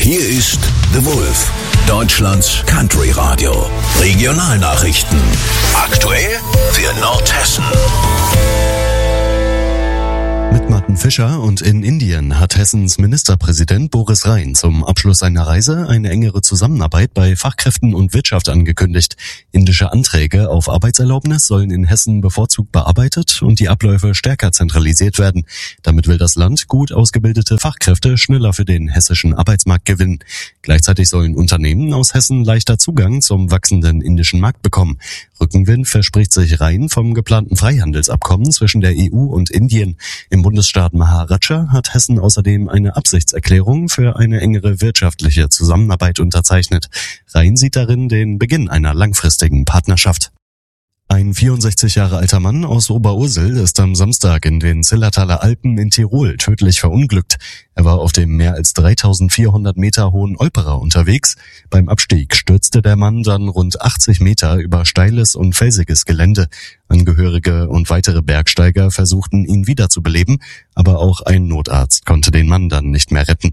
Hier ist The Wolf, Deutschlands Country Radio. Regionalnachrichten. Aktuell für Nordhessen. Mit Martin Fischer und in Indien hat Hessens Ministerpräsident Boris Rhein zum Abschluss seiner Reise eine engere Zusammenarbeit bei Fachkräften und Wirtschaft angekündigt. Indische Anträge auf Arbeitserlaubnis sollen in Hessen bevorzugt bearbeitet und die Abläufe stärker zentralisiert werden. Damit will das Land gut ausgebildete Fachkräfte schneller für den hessischen Arbeitsmarkt gewinnen. Gleichzeitig sollen Unternehmen aus Hessen leichter Zugang zum wachsenden indischen Markt bekommen. Rückenwind verspricht sich Rhein vom geplanten Freihandelsabkommen zwischen der EU und Indien. Im Bundesstaat Maharashtra hat Hessen außerdem eine Absichtserklärung für eine engere wirtschaftliche Zusammenarbeit unterzeichnet. Rhein sieht darin den Beginn einer langfristigen Partnerschaft. Ein 64 Jahre alter Mann aus Oberursel ist am Samstag in den Zillertaler Alpen in Tirol tödlich verunglückt. Er war auf dem mehr als 3400 Meter hohen Olperer unterwegs. Beim Abstieg stürzte der Mann dann rund 80 Meter über steiles und felsiges Gelände. Angehörige und weitere Bergsteiger versuchten, ihn wiederzubeleben, aber auch ein Notarzt konnte den Mann dann nicht mehr retten.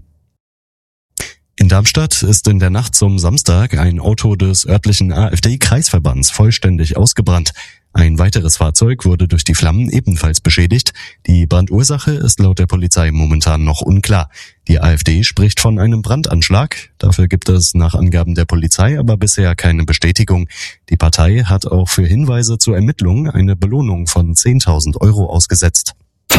In Darmstadt ist in der Nacht zum Samstag ein Auto des örtlichen AfD-Kreisverbands vollständig ausgebrannt. Ein weiteres Fahrzeug wurde durch die Flammen ebenfalls beschädigt. Die Brandursache ist laut der Polizei momentan noch unklar. Die AfD spricht von einem Brandanschlag. Dafür gibt es nach Angaben der Polizei aber bisher keine Bestätigung. Die Partei hat auch für Hinweise zur Ermittlung eine Belohnung von 10.000 € ausgesetzt.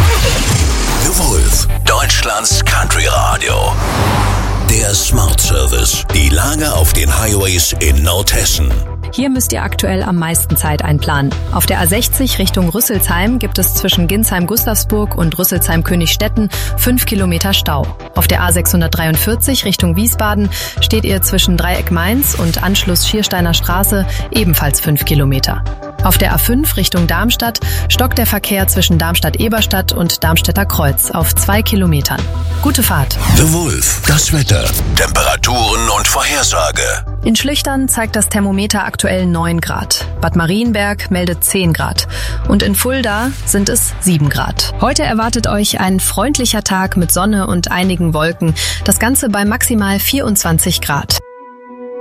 The Wolf, Deutschlands Country Radio. Der Smart Service. Die Lage auf den Highways in Nordhessen. Hier müsst ihr aktuell am meisten Zeit einplanen. Auf der A60 Richtung Rüsselsheim gibt es zwischen Ginsheim-Gustavsburg und Rüsselsheim-Königstetten 5 Kilometer Stau. Auf der A643 Richtung Wiesbaden steht ihr zwischen Dreieck Mainz und Anschluss Schiersteiner Straße ebenfalls 5 Kilometer. Auf der A5 Richtung Darmstadt stockt der Verkehr zwischen Darmstadt-Eberstadt und Darmstädter Kreuz auf 2 Kilometern. Gute Fahrt. The Wolf, das Wetter, Temperaturen und Vorhersage. In Schlüchtern zeigt das Thermometer aktuell 9 Grad. Bad Marienberg meldet 10 Grad. Und in Fulda sind es 7 Grad. Heute erwartet euch ein freundlicher Tag mit Sonne und einigen Wolken. Das Ganze bei maximal 24 Grad.